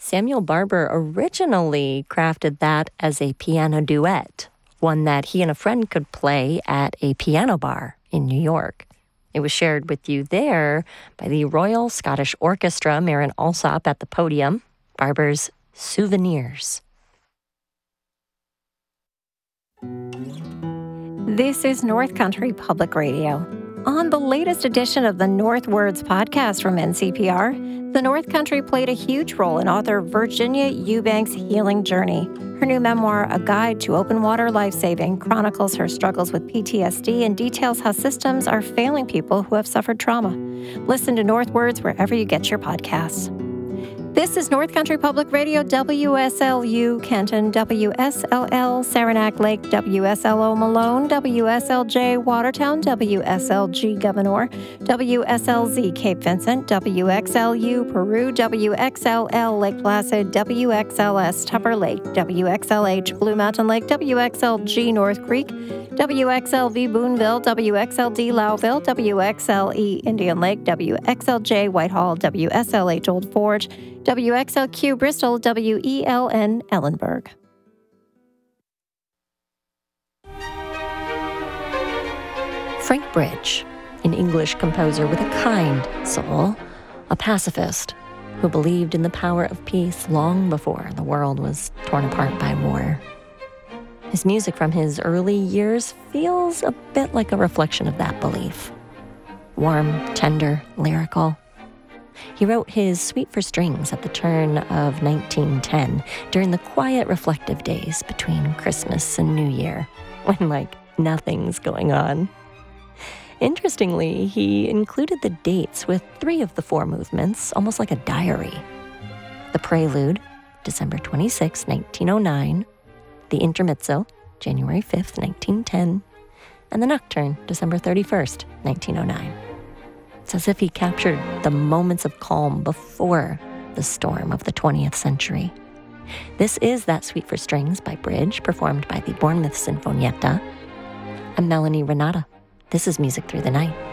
Samuel Barber originally crafted that as a piano duet, one that he and a friend could play at a piano bar in New York. It was shared with you there by the Royal Scottish Orchestra, Maren Alsop at the podium, Barber's Souvenirs. This is North Country Public Radio. On the latest edition of the Northwords podcast from NCPR, the North Country played a huge role in author Virginia Eubanks' healing journey. Her new memoir, A Guide to Open Water Lifesaving, chronicles her struggles with PTSD and details how systems are failing people who have suffered trauma. Listen to Northwords wherever you get your podcasts. This is North Country Public Radio, WSLU Kenton, WSLL Saranac Lake, WSLO Malone, WSLJ Watertown, WSLG Governor, WSLZ Cape Vincent, WXLU Peru, WXLL Lake Placid, WXLS Tupper Lake, WXLH Blue Mountain Lake, WXLG North Creek, WXLV Boonville, WXLD Lowville, WXLE Indian Lake, WXLJ Whitehall, WSLH Old Forge, WXLQ Bristol, WELN Ellenburg. Frank Bridge, an English composer with a kind soul, a pacifist who believed in the power of peace long before the world was torn apart by war. His music from his early years feels a bit like a reflection of that belief. Warm, tender, lyrical. He wrote his Suite for Strings at the turn of 1910, during the quiet, reflective days between Christmas and New Year, when, nothing's going on. Interestingly, he included the dates with 3 of the 4 movements, almost like a diary. The Prelude, December 26, 1909, the Intermezzo, January 5th, 1910, and the Nocturne, December 31st, 1909. It's as if he captured the moments of calm before the storm of the 20th century. This is that Suite for Strings by Bridge, performed by the Bournemouth Sinfonietta. I'm Melanie Renata. This is Music Through the Night.